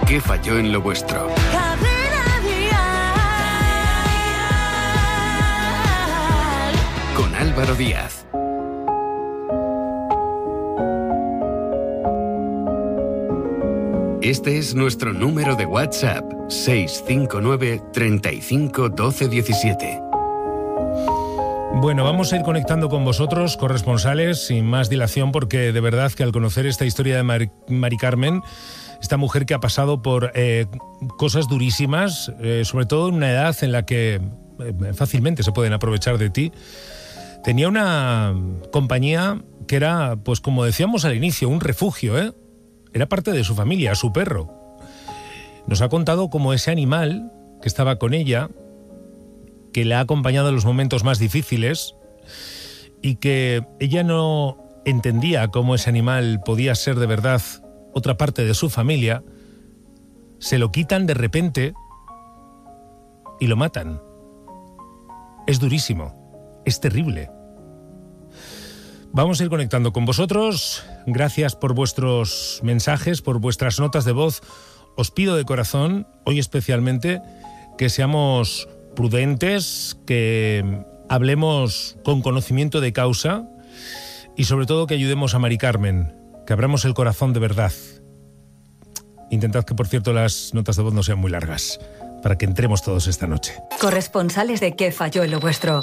¿Qué falló en lo vuestro? Con Álvaro Díaz. Este es nuestro número de WhatsApp, 659 35 12 17. Bueno, vamos a ir conectando con vosotros, corresponsales, sin más dilación, porque de verdad que al conocer esta historia de Mari Carmen, esta mujer que ha pasado por cosas durísimas, sobre todo en una edad en la que fácilmente se pueden aprovechar de ti, tenía una compañía que era, pues como decíamos al inicio, un refugio, ¿eh? Era parte de su familia, su perro. Nos ha contado cómo ese animal que estaba con ella, que le ha acompañado en los momentos más difíciles y que ella no entendía cómo ese animal podía ser de verdad otra parte de su familia, se lo quitan de repente y lo matan. Es durísimo, es terrible. Vamos a ir conectando con vosotros. Gracias por vuestros mensajes, por vuestras notas de voz. Os pido de corazón, hoy especialmente, que seamos prudentes, que hablemos con conocimiento de causa y sobre todo que ayudemos a Mari Carmen, que abramos el corazón de verdad. Intentad que, por cierto, las notas de voz no sean muy largas, para que entremos todos esta noche. Corresponsales de ¿Qué falló en lo vuestro?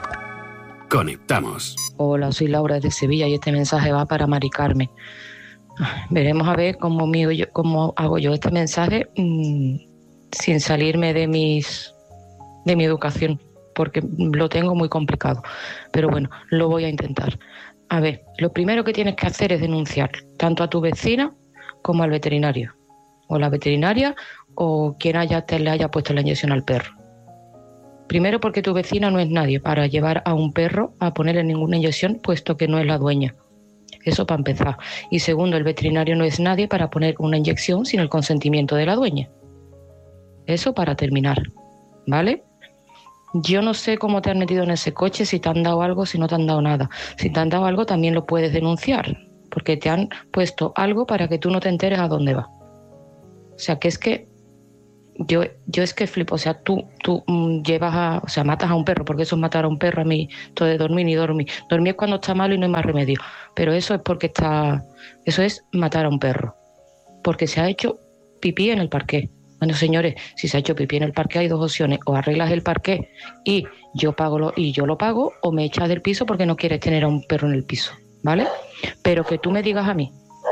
Conectamos. Hola, soy Laura de Sevilla y este mensaje va para Mari Carmen. Veremos a ver cómo hago yo este mensaje sin salirme de mi educación, porque lo tengo muy complicado. Pero bueno, lo voy a intentar. A ver, lo primero que tienes que hacer es denunciar tanto a tu vecina como al veterinario, o la veterinaria, o quien le haya puesto la inyección al perro. Primero, porque tu vecina no es nadie para llevar a un perro a ponerle ninguna inyección, puesto que no es la dueña. Eso para empezar. Y segundo, el veterinario no es nadie para poner una inyección sin el consentimiento de la dueña. Eso para terminar, ¿vale? Yo no sé cómo te has metido en ese coche, si te han dado algo, si no te han dado nada. Si te han dado algo, también lo puedes denunciar, porque te han puesto algo para que tú no te enteres a dónde va. O sea, que es que yo es que flipo. O sea, tú matas a un perro, porque eso es matar a un perro. A mí, todo de dormir ni dormir. Dormir es cuando está malo y no hay más remedio. Pero eso es eso es matar a un perro. Porque se ha hecho pipí en el parqué. Bueno, señores, si se ha hecho pipí en el parqué hay dos opciones: o arreglas el parqué y yo lo pago, o me echas del piso porque no quieres tener a un perro en el piso, ¿vale? Pero que tú me digas a mí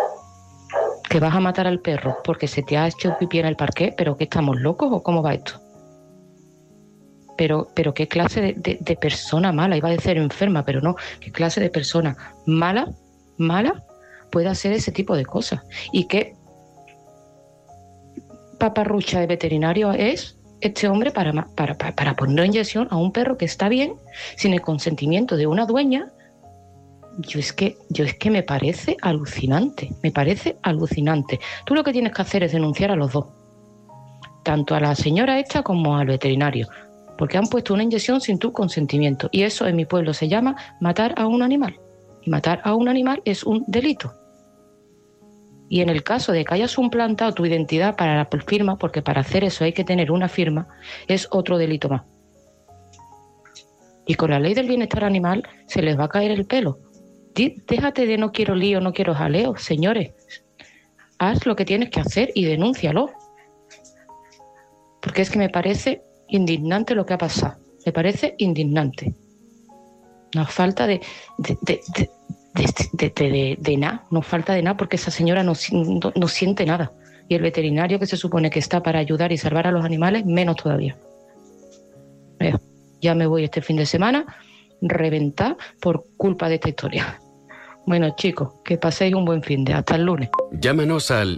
que vas a matar al perro porque se te ha hecho pipí en el parqué, ¿pero qué, estamos locos o cómo va esto? Pero qué clase de persona mala, iba a decir enferma, pero no, qué clase de persona mala puede hacer ese tipo de cosas. Y qué paparrucha de veterinario es este hombre para poner una inyección a un perro que está bien, sin el consentimiento de una dueña. Yo es que me parece alucinante. Tú lo que tienes que hacer es denunciar a los dos, tanto a la señora esta como al veterinario, porque han puesto una inyección sin tu consentimiento, y eso en mi pueblo se llama matar a un animal, y matar a un animal es un delito. Y en el caso de que hayas suplantado tu identidad para la firma, porque para hacer eso hay que tener una firma, es otro delito más. Y con la ley del bienestar animal se les va a caer el pelo. Déjate de no quiero lío, no quiero jaleo, señores. Haz lo que tienes que hacer y denúncialo. Porque es que me parece indignante lo que ha pasado. Me parece indignante. Una falta de nada. No falta de nada, porque esa señora no siente nada. Y el veterinario, que se supone que está para ayudar y salvar a los animales, menos todavía. Ya me voy este fin de semana reventar por culpa de esta historia. Bueno, chicos, que paséis un buen fin de. Hasta el lunes. Llámanos al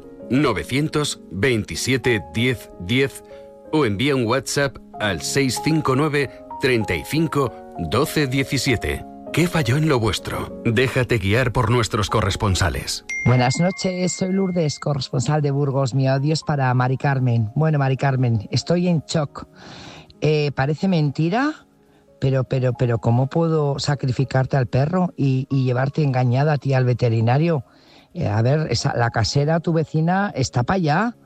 927 10 10 o envía un WhatsApp al 659 35 12 17. ¿Qué falló en lo vuestro? Déjate guiar por nuestros corresponsales. Buenas noches, soy Lourdes, corresponsal de Burgos. Mi audio es para Mari Carmen. Bueno, Mari Carmen, estoy en shock. Parece mentira, pero ¿cómo puedo sacrificarte al perro y llevarte engañada a ti al veterinario? A ver, la casera, tu vecina, está para allá.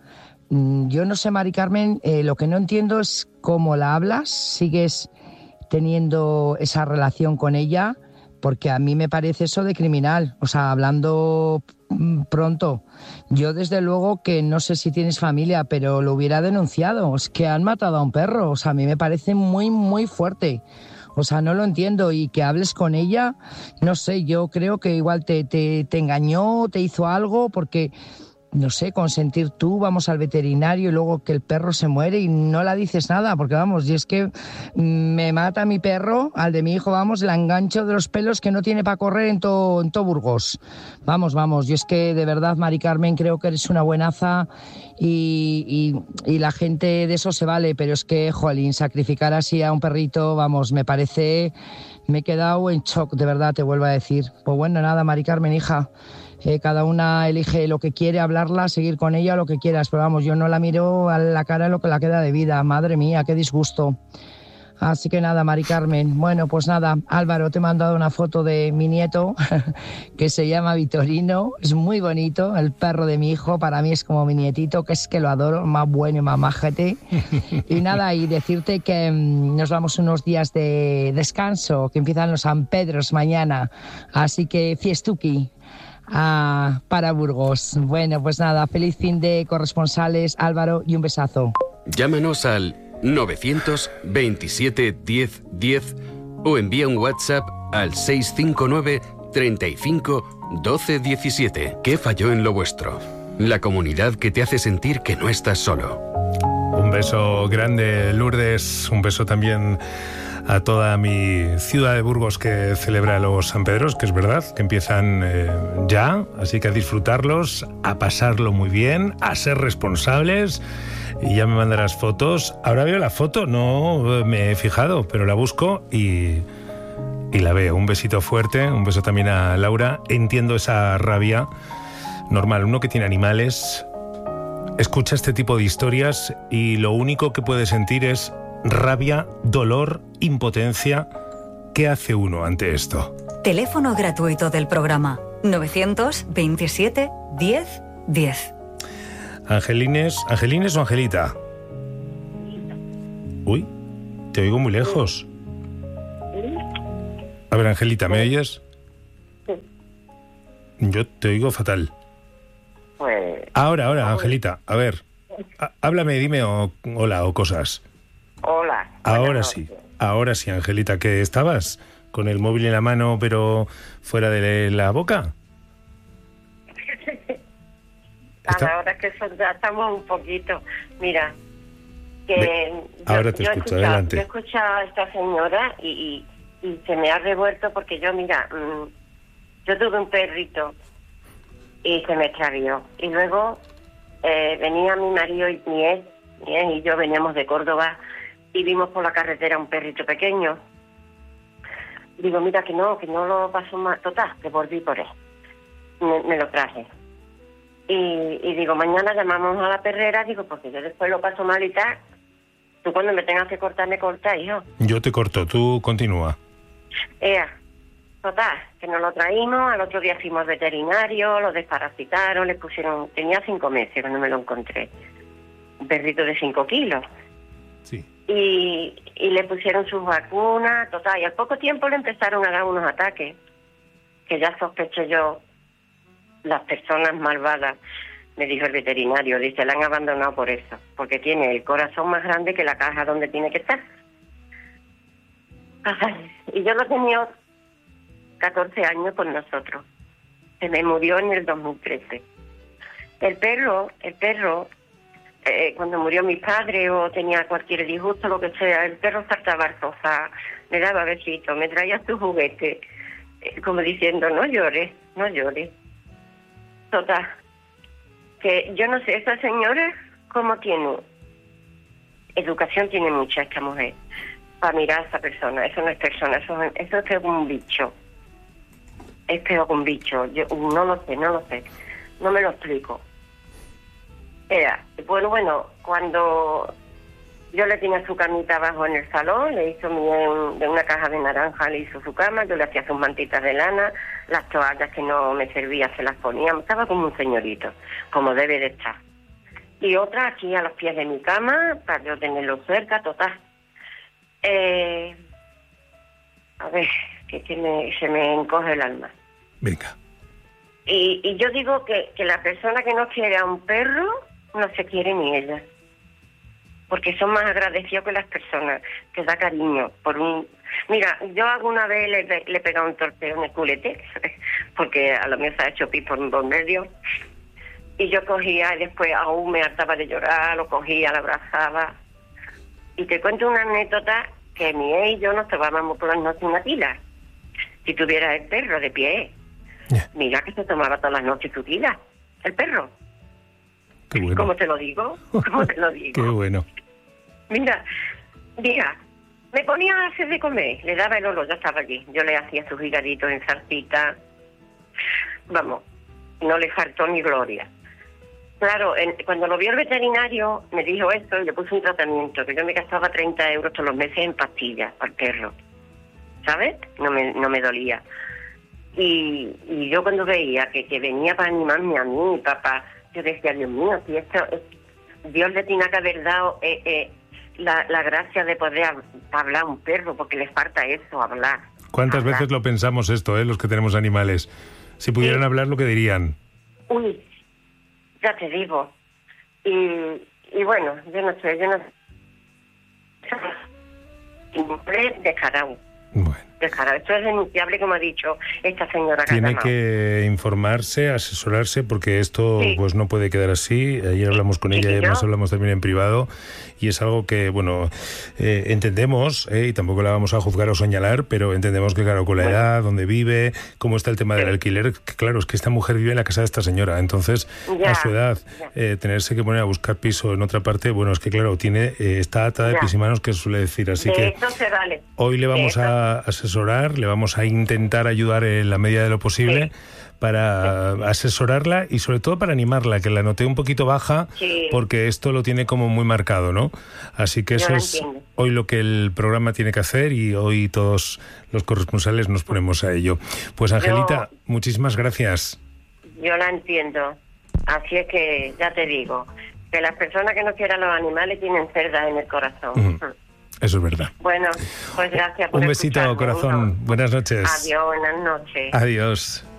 Yo no sé, Mari Carmen, lo que no entiendo es cómo la hablas, sigues teniendo esa relación con ella, porque a mí me parece eso de criminal, o sea, hablando pronto. Yo desde luego que no sé si tienes familia, pero lo hubiera denunciado. Es que han matado a un perro, o sea, a mí me parece muy, muy fuerte. O sea, no lo entiendo, y que hables con ella, no sé, yo creo que igual te engañó, te hizo algo, porque, no sé, consentir tú, vamos al veterinario y luego que el perro se muere y no la dices nada, porque vamos, y es que me mata mi perro, al de mi hijo, vamos, la engancho de los pelos que no tiene para correr en todo Burgos. Vamos, yo es que de verdad, Mari Carmen, creo que eres una buenaza y la gente de eso se vale, pero es que, jolín, sacrificar así a un perrito, vamos, me parece, me he quedado en shock, de verdad, te vuelvo a decir. Pues bueno, nada, Mari Carmen, hija. Cada una elige lo que quiere, hablarla, seguir con ella, lo que quieras, pero vamos, yo no la miro a la cara lo que la queda de vida. Madre mía, qué disgusto. Así que nada, Mari Carmen. Bueno, pues nada, Álvaro, te he mandado una foto de mi nieto que se llama Vitorino. Es muy bonito, el perro de mi hijo. Para mí es como mi nietito, que es que lo adoro, más bueno y más majete. Y nada, y decirte que nos vamos unos días de descanso, que empiezan los San Pedros mañana. Así que fiestuki. Para Burgos. Bueno, pues nada, feliz fin de corresponsales, Álvaro, y un besazo. Llámanos al 927 10 10 o envía un WhatsApp al 659 35 12 17. ¿Qué falló en lo vuestro? La comunidad que te hace sentir que no estás solo. Un beso grande, Lourdes. Un beso también a toda mi ciudad de Burgos que celebra los San Pedros, que es verdad, que empiezan ya, así que a disfrutarlos, a pasarlo muy bien, a ser responsables, y ya me mandarás fotos. Ahora veo la foto, no me he fijado, pero la busco y la veo. Un besito fuerte, un beso también a Laura. Entiendo esa rabia normal, uno que tiene animales, escucha este tipo de historias y lo único que puede sentir es rabia, dolor, impotencia. ¿Qué hace uno ante esto? Teléfono gratuito del programa 927 10 10. ¿Angelines o Angelita? Uy, te oigo muy lejos. A ver, Angelita, ¿me oyes? Yo te oigo fatal. Pues... Ahora, Angelita, a ver, háblame, dime hola o cosas. Hola. Ahora sí, Angelita, ¿que estabas con el móvil en la mano pero fuera de la boca? Ahora que ya estamos un poquito. Mira, que ahora te escucho, adelante. Yo he escuchado a esta señora y se me ha revuelto porque yo, mira, yo tuve un perrito y se me extravió. Y luego venía mi marido y mi ex y yo veníamos de Córdoba y vimos por la carretera un perrito pequeño. Digo, mira, que no lo paso más. Total, que volví por él. Me lo traje. Y digo, mañana llamamos a la perrera, digo, porque yo después lo paso mal y tal. Tú cuando me tengas que cortar, me cortas, hijo. Yo te corto, tú continúa. Total, que nos lo traímos, al otro día fuimos al veterinario, lo desparasitaron, le pusieron... Tenía 5 meses cuando me lo encontré. Un perrito de 5 kilos. Sí. Y le pusieron sus vacunas, total, y al poco tiempo le empezaron a dar unos ataques, que ya sospecho yo, las personas malvadas, me dijo el veterinario, dice, la han abandonado por eso, porque tiene el corazón más grande que la caja donde tiene que estar. Ay, y yo lo tenía 14 años con nosotros, se me murió en el 2013. El perro, cuando murió mi padre o tenía cualquier disgusto, lo que sea, el perro saltaba al sofá, me daba besitos, me traía su juguete, como diciendo, no llores. Total, que yo no sé, esa señora, ¿cómo tiene? Educación tiene mucha esta mujer, para mirar a esa persona. Eso no es persona, eso es peor que un bicho. Es peor que un bicho, yo no lo sé, no me lo explico. Bueno, cuando yo le tenía su camita abajo en el salón, le hizo de una caja de naranja, le hizo su cama, yo le hacía sus mantitas de lana, las toallas que no me servían se las poníamos, estaba como un señorito, como debe de estar. y otra aquí a los pies de mi cama, para yo tenerlo cerca, total. A ver, se me encoge el alma. Venga. Y yo digo que la persona que no quiere a un perro, no se quiere ni ella. Porque son más agradecidos que las personas, que da cariño por un... Mira, yo alguna vez le he pegado un torpeo en el culete, porque a lo mejor se ha hecho pis por medio, y yo cogía y después aún me hartaba de llorar, lo cogía, lo abrazaba. Y te cuento una anécdota que mi ex y yo nos tomábamos por las noches una tila. Si tuviera el perro de pie, mira que se tomaba todas las noches su tila, el perro. Qué bueno. ¿Cómo te lo digo? ¿Cómo te lo digo? Qué bueno. Mira, me ponía a hacer de comer, le daba el olor, yo estaba allí, yo le hacía sus higaditos en salsita, vamos, no le faltó ni gloria. Claro, cuando lo vio el veterinario, me dijo esto y le puse un tratamiento, que yo me gastaba 30 euros todos los meses en pastillas al perro, ¿sabes? No me dolía. Y yo cuando veía que venía para animarme a mí, papá, yo decía, Dios mío, si esto, Dios le tiene que haber dado la gracia de poder hablar a un perro, porque le falta eso, hablar. ¿Cuántas veces lo pensamos esto, los que tenemos animales? Si pudieran hablar, ¿lo que dirían? Uy, ya te digo. Y bueno, yo no sé. Descarado. Bueno. Descarado. Esto es denunciable, como ha dicho esta señora. Tiene que informarse, asesorarse, porque esto pues no puede quedar así. Ayer hablamos con ella y además hablamos también en privado, y es algo que, bueno, entendemos, y tampoco la vamos a juzgar o señalar, pero entendemos que, claro, con la edad, donde vive, cómo está el tema del alquiler, que, claro, es que esta mujer vive en la casa de esta señora, entonces, a su edad, tenerse que poner a buscar piso en otra parte, bueno, es que, claro, está atada de pies y manos, que se suele decir, así que hoy le vamos a asesorar, le vamos a intentar ayudar en la medida de lo posible para asesorarla y sobre todo para animarla, que la noté un poquito baja, porque esto lo tiene como muy marcado, ¿no? Así que eso es hoy lo que el programa tiene que hacer, y hoy todos los corresponsales nos ponemos a ello. Pues Angelita, muchísimas gracias. Yo la entiendo, así es que ya te digo, que las personas que no quieran los animales tienen cerdas en el corazón. Eso es verdad. Bueno, pues gracias por un besito, corazón. Buenas noches. Adiós, buenas noches. Adiós.